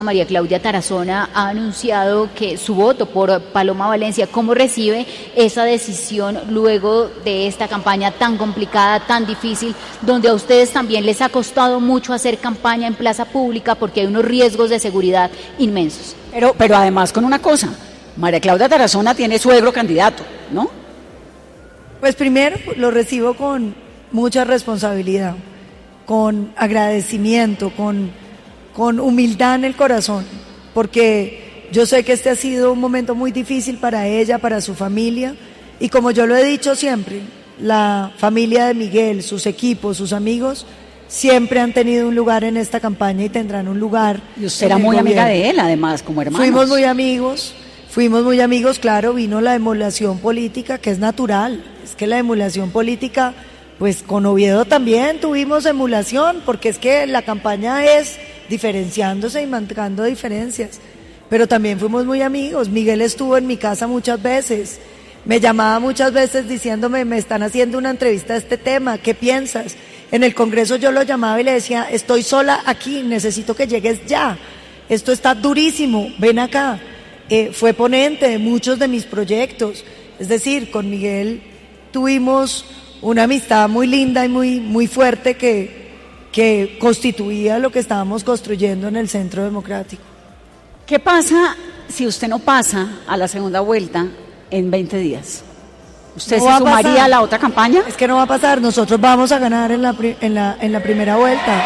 María Claudia Tarazona ha anunciado que su voto por Paloma Valencia. ¿Cómo recibe esa decisión luego de esta campaña tan complicada, tan difícil, donde a ustedes también les ha costado mucho hacer campaña en plaza pública porque hay unos riesgos de seguridad inmensos? Pero además con una cosa, María Claudia Tarazona tiene suegro candidato, ¿no? Pues primero lo recibo con mucha responsabilidad, con agradecimiento, con humildad en el corazón, porque yo sé que este ha sido un momento muy difícil para ella, para su familia, y como yo lo he dicho siempre, la familia de Miguel, sus equipos, sus amigos, siempre han tenido un lugar en esta campaña y tendrán un lugar. Y usted era muy amiga de él, además, como hermanos. Fuimos muy amigos, claro, vino la emulación política, que es natural, es que la emulación política, pues con Oviedo también tuvimos emulación, porque es que la campaña es diferenciándose y marcando diferencias, pero también fuimos muy amigos. Miguel estuvo en mi casa muchas veces, me llamaba muchas veces diciéndome, me están haciendo una entrevista de este tema, ¿qué piensas? En el Congreso yo lo llamaba y le decía, estoy sola aquí, necesito que llegues ya, esto está durísimo, ven acá. Fue ponente de muchos de mis proyectos, es decir, con Miguel tuvimos una amistad muy linda y muy fuerte que constituía lo que estábamos construyendo en el Centro Democrático. ¿Qué pasa si usted no pasa a la segunda vuelta en 20 días? ¿Usted se sumaría a la otra campaña? Es que no va a pasar, nosotros vamos a ganar en la primera vuelta.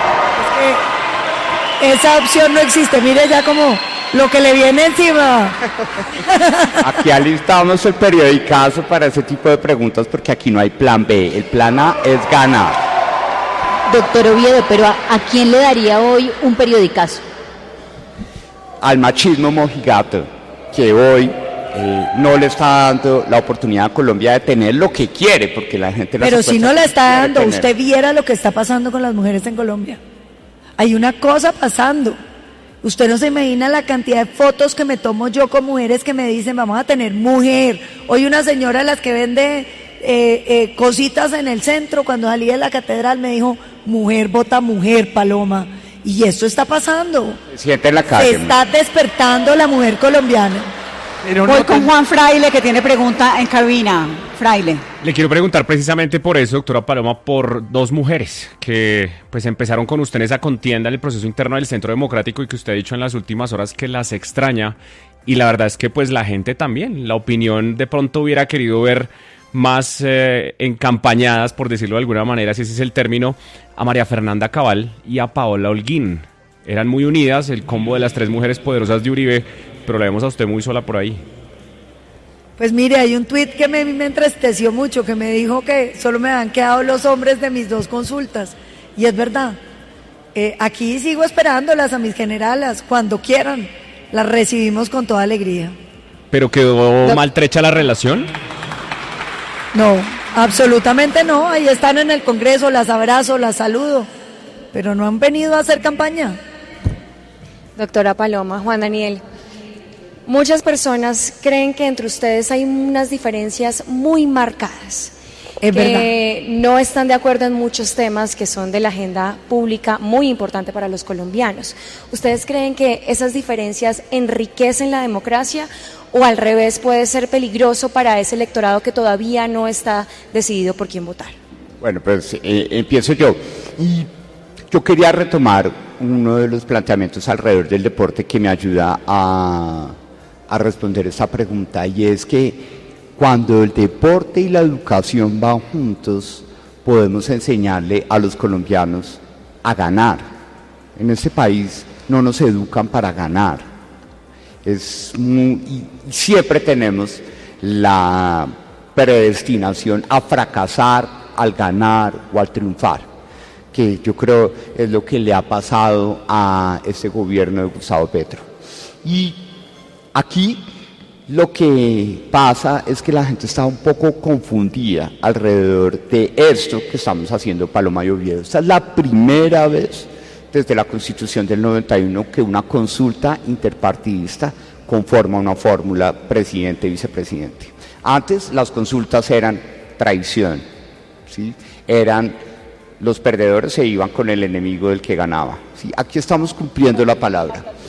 Es que esa opción no existe, mire ya como lo que le viene encima. Aquí alistamos el periodicazo para ese tipo de preguntas porque aquí no hay plan B, el plan A es ganar. Doctor Oviedo, pero ¿a quién le daría hoy un periodicazo? Al machismo mojigato, que hoy no le está dando la oportunidad a Colombia de tener lo que quiere, porque la gente... Pero si no la está dando, usted viera lo que está pasando con las mujeres en Colombia. Hay una cosa pasando. Usted no se imagina la cantidad de fotos que me tomo yo con mujeres que me dicen, vamos a tener mujer. Hoy una señora, las que vende cositas en el centro, cuando salí de la catedral, me dijo, mujer vota mujer, Paloma. Y esto está pasando. Siente en la calle. Se está despertando la mujer colombiana. Voy con Juan Fraile, que tiene pregunta en cabina. Fraile. Le quiero preguntar precisamente por eso, doctora Paloma, por dos mujeres que pues empezaron con usted en esa contienda en el proceso interno del Centro Democrático y que usted ha dicho en las últimas horas que las extraña. Y la verdad es que pues la gente también, la opinión de pronto hubiera querido ver más encampañadas, por decirlo de alguna manera, si ese es el término, a María Fernanda Cabal y a Paola Holguín. Eran muy unidas, el combo de las tres mujeres poderosas de Uribe, pero la vemos a usted muy sola por ahí. Pues mire, hay un tuit que me entristeció mucho, que me dijo que solo me han quedado los hombres de mis dos consultas, y es verdad. Aquí sigo esperándolas a mis generalas, cuando quieran, las recibimos con toda alegría. ¿Pero quedó maltrecha la relación? No, absolutamente no, ahí están en el Congreso, las abrazo, las saludo, pero no han venido a hacer campaña. Doctora Paloma, Juan Daniel, muchas personas creen que entre ustedes hay unas diferencias muy marcadas, es que no están de acuerdo en muchos temas que son de la agenda pública muy importante para los colombianos. ¿Ustedes creen que esas diferencias enriquecen la democracia o al revés puede ser peligroso para ese electorado que todavía no está decidido por quién votar? Bueno, pues empiezo yo. Y yo quería retomar uno de los planteamientos alrededor del deporte que me ayuda a responder esta pregunta, y es que cuando el deporte y la educación van juntos, podemos enseñarle a los colombianos a ganar. En este país no nos educan para ganar. Y siempre tenemos la predestinación a fracasar al ganar o al triunfar, que yo creo es lo que le ha pasado a este gobierno de Gustavo Petro. Y aquí lo que pasa es que la gente está un poco confundida alrededor de esto que estamos haciendo Paloma y Oviedo. Esta es la primera vez desde la Constitución del 91 que una consulta interpartidista conforma una fórmula presidente y vicepresidente. Antes las consultas eran traición, ¿sí? Eran los perdedores se iban con el enemigo del que ganaba. ¿Sí? Aquí estamos cumpliendo la palabra.